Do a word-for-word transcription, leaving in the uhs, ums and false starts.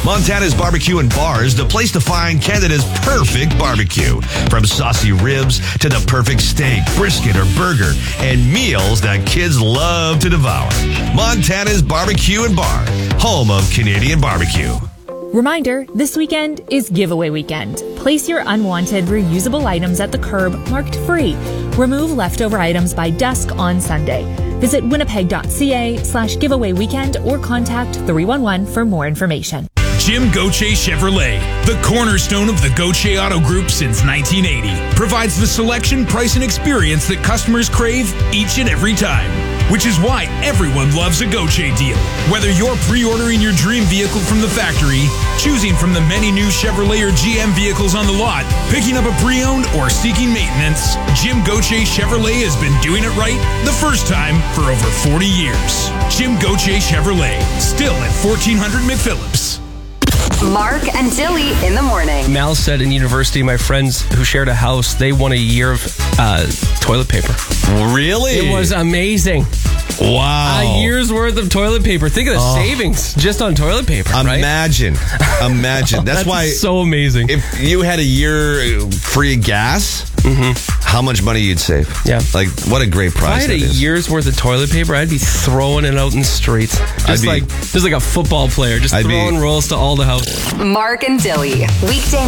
Montana's Barbecue and Bar is the place to find Canada's perfect barbecue. From saucy ribs to the perfect steak, brisket, or burger, and meals that kids love to devour. Montana's Barbecue and Bar, home of Canadian barbecue. Reminder, this weekend is giveaway weekend. Place your unwanted, reusable items at the curb marked free. Remove leftover items by dusk on Sunday. Visit winnipeg.ca slash giveaway weekend or contact three one one for more information. Jim Gauthier Chevrolet, the cornerstone of the Gauthier Auto Group since nineteen eighty, provides the selection, price, and experience that customers crave each and every time. Which is why everyone loves a Gauthier deal. Whether you're pre-ordering your dream vehicle from the factory, choosing from the many new Chevrolet or G M vehicles on the lot, picking up a pre-owned, or seeking maintenance, Jim Gauthier Chevrolet has been doing it right the first time for over forty years. Jim Gauthier Chevrolet, still at fourteen hundred McPhillips. Mark and Dilly in the morning. Mal said in university, my friends who shared a house, they won a year of uh, toilet paper. Really? It was amazing. Wow. A year's worth of toilet paper. Think of the oh. savings just on toilet paper, Imagine. right? Imagine. That's, That's why. so amazing. If you had a year free gas, mm-hmm. how much money you'd save. Yeah. Like, what a great price If I had that a is. year's worth of toilet paper, I'd be throwing it out in the streets. Just be, like just like a football player, just I'd throwing be, rolls to all the houses. Mark and Dilly, weekday